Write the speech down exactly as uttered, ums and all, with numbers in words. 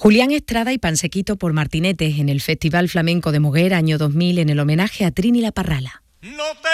Julián Estrada y Pansequito por Martinetes en el Festival Flamenco de Moguer año dos mil en el homenaje a Trini La Parrala. No te